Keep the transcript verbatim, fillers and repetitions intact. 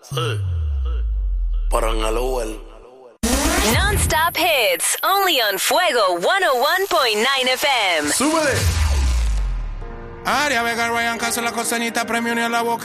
Sí. Pero en el Uber. Non-stop hits, only on Fuego ciento uno point nueve F M. ¡Súbele! Aria Vega, Ryan Castro, la costeñita, premio ni a la boca.